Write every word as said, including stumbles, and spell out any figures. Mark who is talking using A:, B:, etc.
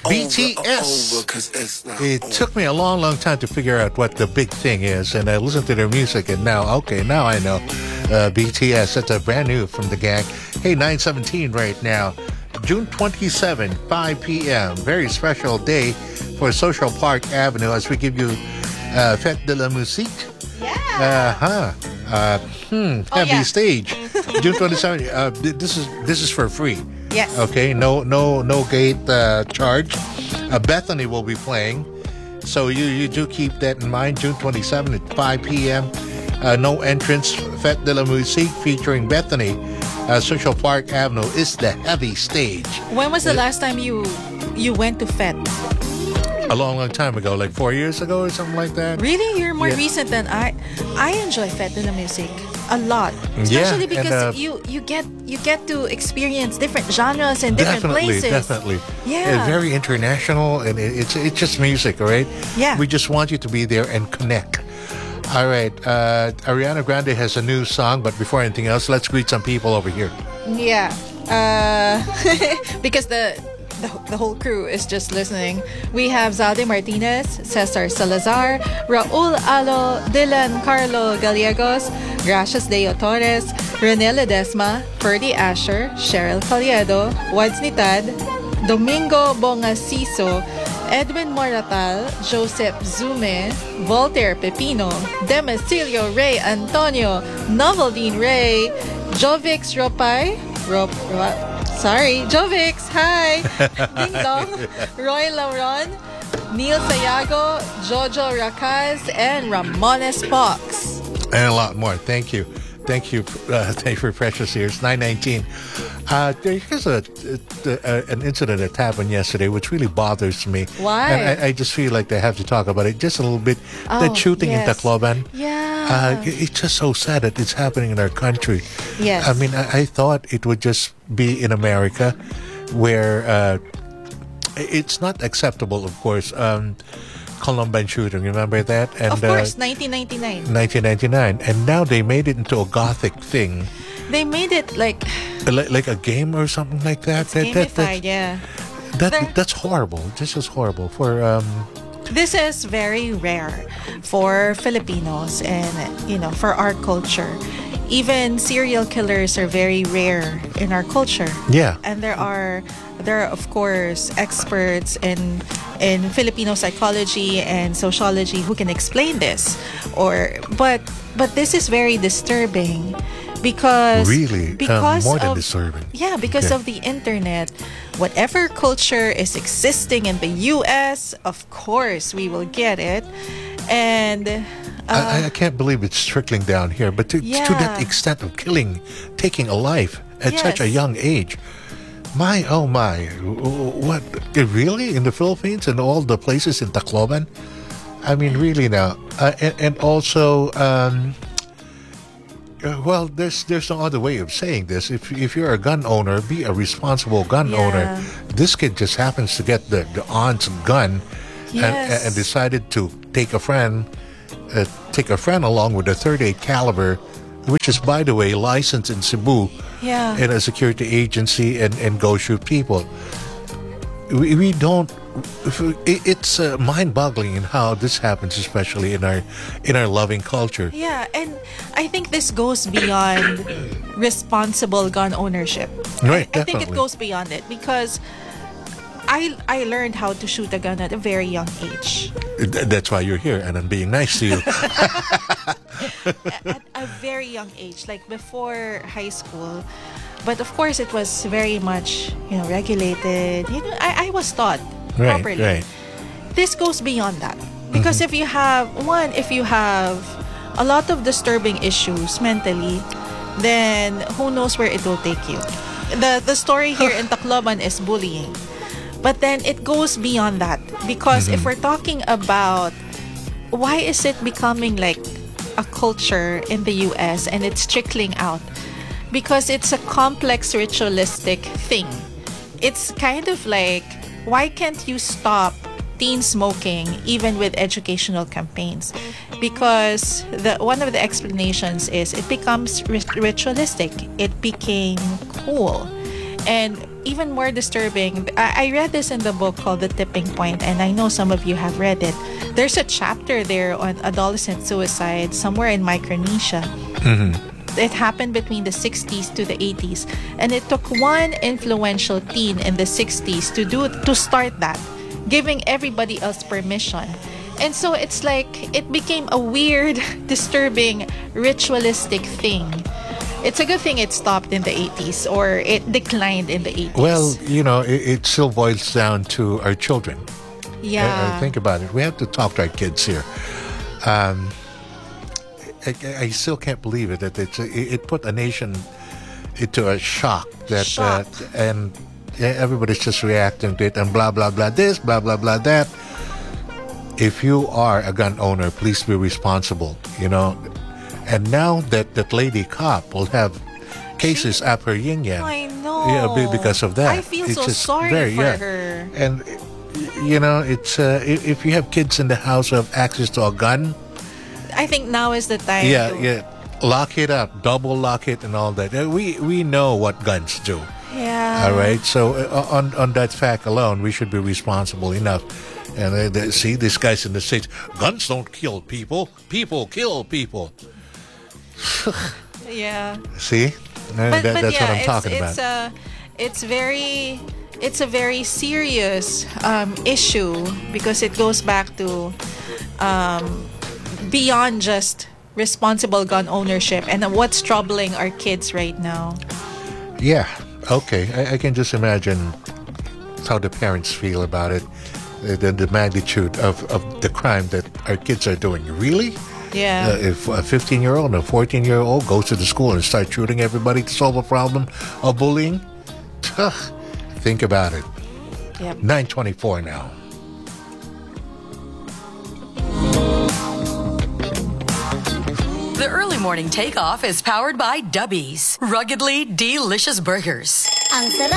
A: B T S. It took me a long, long time to figure out what the big thing is, and I listened to their music, and now, okay, now I know. Uh, B T S, that's a brand new from the gang. Hey, nine seventeen right now. June twenty-seventh, five p.m. Very special day for Social Park Avenue as we give you uh, Fête de la Musique.
B: Yeah.
A: Uh-huh. Uh, hmm,
B: Oh,
A: heavy
B: yeah.
A: stage. June twenty-seventh. Uh, th- this is this is for free.
B: Yes.
A: Okay, no no no gate uh, charge. Uh, Bethany will be playing, so you, you do keep that in mind. June twenty-seventh at five p.m. Uh, no entrance. Fête de la Musique featuring Bethany. Uh, Social Park Avenue is the heavy stage.
B: When was the last time you you went to Fête?
A: A long, long time ago, like four years ago or something like that.
B: Really? You're more
A: Yeah.
B: recent than I. I enjoy Fête de la Musique a lot,
A: Yeah,
B: especially
A: and,
B: because
A: uh,
B: you you get you get to experience different genres and different
A: Definitely,
B: places.
A: definitely.
B: Yeah.
A: Uh, very international, and it, it's it's just music, all right?
B: Yeah.
A: We just want you to be there and connect. All right. Uh, Ariana Grande has a new song, but before anything else, let's greet some people over here.
B: Yeah. Uh, because the, the the whole crew is just listening. We have Zalde Martinez, Cesar Salazar, Raul Alo, Dylan Carlo Gallegos, Gracias Deo Torres, Rene Ledesma, Ferdy Asher, Cheryl Caliedo, Wads Nitad, Domingo Bongasiso, Edwin Moratal, Joseph Zume, Voltaire Pepino, Demecilio Ray Antonio, Novaldine Ray, Jovix Ropay, Rop, Rop, sorry, Jovix, hi, Ding Dong, Roy Lauron, Neil Sayago, Jojo Rakaz, and Ramones Fox.
A: And a lot more. Thank you. Thank you. Uh, thank you for precious ears. nine nineteen. Uh, here's a, a, a an incident that happened yesterday, which really bothers me.
B: Why?
A: And I, I just feel like I have to talk about it just a little bit.
B: Oh,
A: the shooting
B: yes.
A: in Tacloban.
B: Yeah.
A: Uh, it- it's just so sad that it's happening in our country.
B: Yes.
A: I mean, I, I thought it would just be in America, where uh, it's not acceptable, of course. Um, Columbine shooting, remember that? And
B: Of course, nineteen ninety-nine.
A: uh, nineteen ninety-nine, and now they made it into a gothic thing,
B: They made it like
A: like, like a game or something like that. That, that,
B: gamified, yeah.
A: that,
B: There-
A: that that's horrible. This is horrible for um.
B: This is very rare for Filipinos and, you know, for our culture. Even serial killers are very rare in our culture.
A: Yeah.
B: And there are there are of course experts in in Filipino psychology and sociology who can explain this. Or but but this is very disturbing because
A: Really? Um,
B: because
A: more than
B: of,
A: disturbing.
B: Yeah, because
A: Okay.
B: of the internet. Whatever culture is existing in the U S, of course we will get it. And
A: I, I can't believe it's trickling down here, but to, to that
B: Yeah.
A: extent of killing, taking a life at such a
B: Yes.
A: young age. My, oh my, what, really? In the Philippines and all the places in Tacloban? I mean, really now. Uh, and, and also, um, uh, well, there's there's no other way of saying this. If if you're a gun owner, be a responsible gun
B: Yeah.
A: owner. This kid just happens to get the, the aunt's gun and,
B: Yes.
A: and decided to take a friend uh, take a friend along with a thirty-eight caliber, which is, by the way, licensed in Cebu
B: Yeah.
A: in a security agency, and, and go shoot people. We, we don't. it- It's uh, mind-boggling in how this happens, especially in our in our loving culture.
B: Yeah, and I think this goes beyond responsible gun ownership.
A: Right,
B: I, I think it
A: definitely.
B: goes beyond it because I I learned how to shoot a gun at a very young age.
A: Th- That's why you're here, and I'm being nice to you.
B: At a very young age, like before high school. But of course, it was very much, you know, regulated. You know, I, I was taught
A: Right,
B: properly.
A: right.
B: This goes beyond that because if you have one, if you have a lot of disturbing issues mentally, then who knows where it will take you. The the story here in Tacloban is bullying, but then it goes beyond that because if we're talking about why is it becoming like a culture in the U S and it's trickling out, because it's a complex ritualistic thing. It's kind of like, why can't you stop teen smoking even with educational campaigns? Because the one of the explanations is it becomes rit- ritualistic. It became cool. And even more disturbing, I, I read this in the book called The Tipping Point, and I know some of you have read it. There's a chapter there on adolescent suicide somewhere in Micronesia. Mm-hmm. It happened between the sixties to the eighties, and it took one influential teen in the sixties to do to start that, giving everybody else permission. And so it's like it became a weird, disturbing, ritualistic thing. It's a good thing it stopped in the eighties, or it declined in the eighties.
A: Well, you know, it, it still boils down to our children.
B: Yeah.
A: Uh, think about it. We have to talk to our kids here. Um, I, I still can't believe it that it's, it, it put a nation into a shock that
B: Shock.
A: Uh, and everybody's just reacting to it and blah blah blah this, blah blah blah that. If you are a gun owner, please be responsible. You know, and now that that lady cop will have cases at her yin yang.
B: I know.
A: Yeah, be- because of that.
B: I feel
A: It's
B: so
A: just
B: sorry
A: very-
B: for
A: yeah.
B: her.
A: And you know, it's uh, if, if you have kids in the house who have access to a gun,
B: I think now is the time.
A: yeah,
B: to,
A: yeah, lock it up, double lock it, and all that. Uh, We we know what guns do.
B: Yeah.
A: All right, so uh, on on that fact alone, we should be responsible enough. And uh, they, see, these guys in the States, guns don't kill people. People kill people.
B: Yeah.
A: See, Uh,
B: But,
A: that,
B: but
A: that's
B: yeah,
A: what I'm
B: it's,
A: talking
B: it's
A: about.
B: A, it's very, it's a very serious um, issue because it goes back to um, beyond just responsible gun ownership and what's troubling our kids right now.
A: Yeah, okay. I, I can just imagine how the parents feel about it, the, the magnitude of, of the crime that our kids are doing. Really?
B: Yeah.
A: Uh, if a fifteen-year-old and a fourteen-year-old goes to the school and starts shooting everybody to solve a problem of bullying, ugh, think about it.
B: Yep.
A: nine twenty-four now.
C: The early morning takeoff is powered by Dubbies. Ruggedly delicious burgers.
D: Ang sarap!